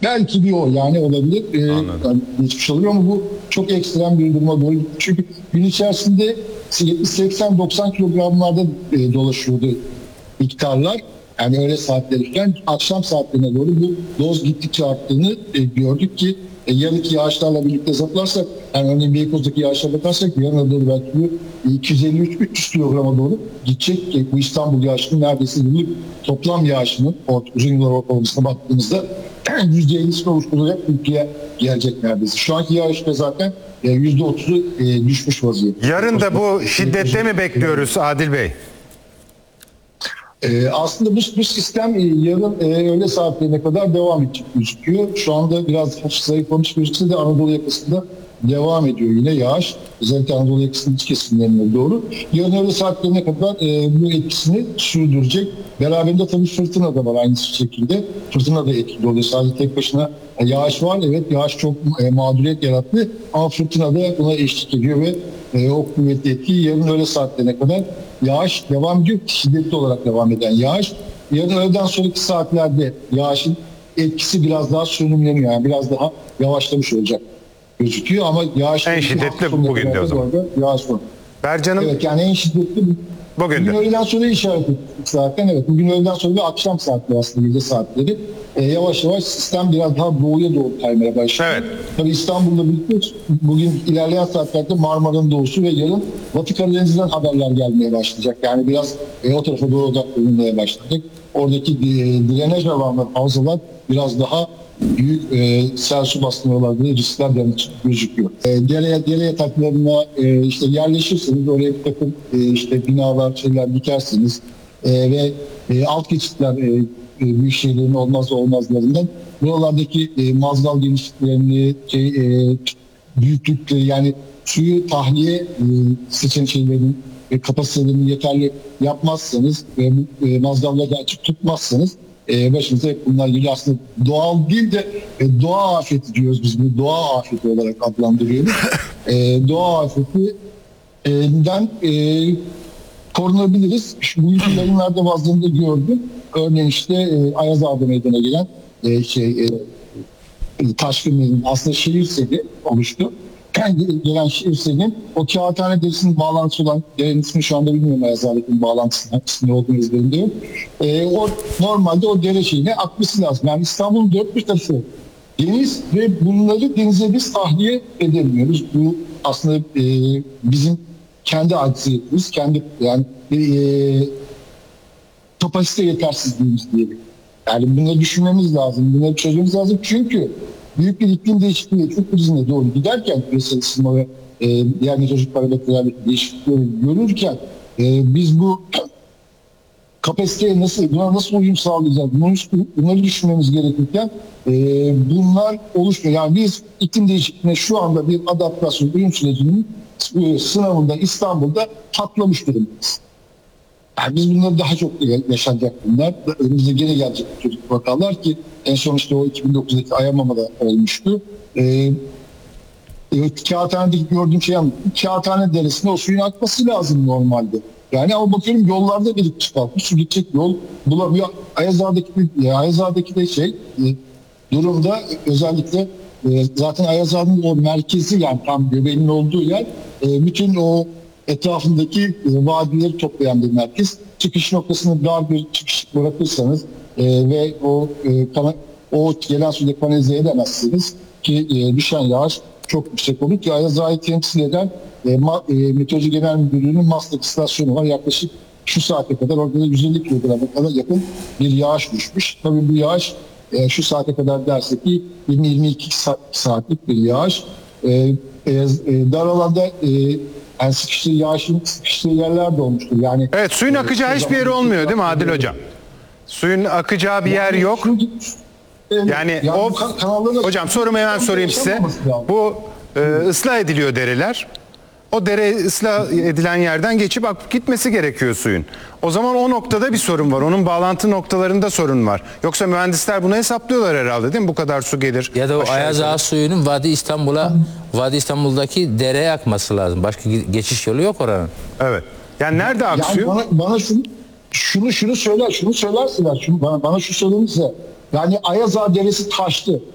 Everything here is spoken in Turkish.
Belki bir o yani olabilir. Yani geçmiş oluyor ama bu çok ekstrem bir duruma doğru gitti. Çünkü gün içerisinde 80-90 kilogramlarda dolaşıyordu miktarlar. Yani öğle saatlerken akşam saatlerine doğru bu doz gittikçe arttığını gördük ki yarınki yağışlarla birlikte hesaplarsak, yani örneğin Beykoz'daki yağışa bakarsak yarına doğru belki bu 253-300 kilograma doğru gidecek ki bu İstanbul yağışının neredeyse yıllık toplam yağışının uzun yıllar ortalamasına baktığımızda %50'sini oluşturacak ülkeye gelecek neredeyse. Şu anki yağış da zaten %30'u düşmüş vaziyette. Yarın da bu şiddette mi bekliyoruz Adil Bey? Aslında bu sistem yarın öğle saatlerine kadar devam edecek gözüküyor. Şu anda biraz zayıflamış gözükse de Anadolu yakasında devam ediyor yine yağış. Özellikle Anadolu yakasının iç kesimlerine doğru. Yarın öğle saatlerine kadar bu etkisini sürdürecek. Beraberinde tabii fırtına da var aynı şekilde. Fırtına da etkili oluyor. Sadece tek başına yağış var. Evet, yağış çok mağduriyet yarattı. Ama fırtına da buna eşlik ediyor ve o kuvvetli etki yarın öğle saatlerine kadar yağış devam ediyor. Şiddetli olarak devam eden yağış. Yarın öğleden sonraki saatlerde yağışın etkisi biraz daha sönümleniyor. Yani biraz daha yavaşlamış olacak gözüküyor ama yağış en şiddetli bugün de o zaman. Yağış var. Bercan'ım, evet, yani en şiddetli bugün öğleden sonra işaret ettik zaten. Evet, bugün öğleden sonra ve akşam saatleri, aslında gece saatleri yavaş yavaş sistem biraz daha doğuya doğru kaymaya başladı. Evet. Tabii İstanbul'da birlikte bugün ilerleyen saatlerde Marmara'nın doğusu ve yarın Batı Karadeniz'den haberler gelmeye başlayacak. Yani biraz o tarafa doğru odaklanmaya başladık. Oradaki drenaj alanları, havzalar biraz daha büyük sel su basmalarında riskler gözüküyor. Dere yataklarına işte yerleşirseniz, oraya bir takım işte binalar, şeyler dikerseniz ve alt geçitler büyük şehirlerin olmazlarından buralardaki mazgal genişliklerini, büyüklükleri, yani suyu tahliye şeylerin kapasitelerini yeterli yapmazsanız ve mazgalları açık tutmazsanız başımıza hep bunlar geliyor. Aslında doğal değil de doğa afeti diyoruz biz bunu. Doğa afeti olarak adlandırıyoruz. Doğa afetinden korunabiliriz. Bugünkü yayınlarda bazılarında gördüm. Örneğin işte Ayaz Ağa'da meydana gelen taşkınların aslında şehir seli oluştu. Gelen şehir selinin o Kağıthane Deresi'nin bağlantısı olan, derenin ismini şu anda bilmiyorum, Ayaz Ağa'daki bağlantısının ne olduğunu ezberimde yok. O normalde o dere şeyine akması lazım. Yani İstanbul'un dört bir tarafı deniz ve bunları denize biz tahliye edemiyoruz. Bu aslında bizim kendi acziyetimiz, kendi yani kapasite yetersizliğimiz diyelim. Yani bunları düşünmemiz lazım, bunları çözmemiz lazım. Çünkü büyük bir iklim değişikliği, çok krizine doğru giderken, küresel ısınma ve diğer meteorolojik parametrelerdeki değişiklikleri görürken biz bu kapasiteye buna nasıl uyum sağlayacağız? Bunları düşünmemiz gerekirken bunlar oluşmuyor. Yani biz iklim değişikliğine şu anda bir adaptasyon, uyum sürecinin sınavında İstanbul'da patlamış durumdayız. Yani biz bunları daha çok yaşanacak bunlar. Önümüzde gene gelecek çocuk vakalar ki en son işte o 2009'daki Ayamama'da olmuştu. Kağıthane'deki gördüğüm şey, Kağıthane Deresi'ne o suyun akması lazım normalde. Yani ama bakıyorum yollarda birikmiş kalkmış. Su gidecek yol bulamıyor. Ayaz Ağa'daki de durumda özellikle zaten Ayaz Ağa'nın o merkezi, yani tam göbeğinin olduğu yer bütün o etrafındaki vadileri toplayan bir merkez. Çıkış noktasını dar bir çıkış bırakırsanız ve o gelen suyu kanalize edemezsiniz ki düşen yağış çok yüksek olur ki Ayaz Ağa'yı temsil eden Meteoroloji Genel Müdürlüğü'nün Maslak istasyonu var. Yaklaşık şu saate kadar orada da 150 kilograma kadar yakın bir yağış düşmüş. Tabii bu yağış şu saate kadar dersek ki 20-22 saatlik bir yağış. Dar alanda yani yağışın sıkıştığı yerler de olmuştur. Yani, evet, suyun akacağı hiçbir yer olmuyor değil mi Adil Hocam? Suyun akacağı bir yer yok. Yani o hocam, sorumu hemen sorayım size. Bu ıslah ediliyor dereler. O dere ıslah edilen yerden geçip akıp gitmesi gerekiyor suyun. O zaman o noktada bir sorun var. Onun bağlantı noktalarında sorun var. Yoksa mühendisler bunu hesaplıyorlar herhalde değil mi? Bu kadar su gelir. Ya da o Ayaz Ağa suyunun Vadi İstanbul'daki dereye akması lazım. Başka geçiş yolu yok oranın. Evet. Yani nerede aksıyor? Yani bana şunu söylersinler. Bana şu söylenirse, yani Ayaz Ağa Deresi taştı.